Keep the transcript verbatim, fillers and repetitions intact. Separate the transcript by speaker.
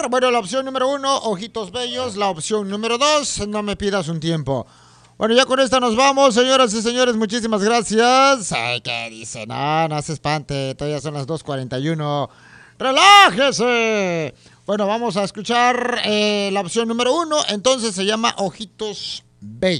Speaker 1: escuchar. Bueno, la opción número uno, Ojitos Bellos. La opción número dos, No me pidas un tiempo. Bueno, ya con esta nos vamos, señoras y señores. Muchísimas gracias. Ay, ¿qué dice? No, no se espante. Todavía son las dos cuarenta y uno. ¡Relájese! Bueno, vamos a escuchar eh, la opción número uno. Entonces se llama Ojitos Bellos.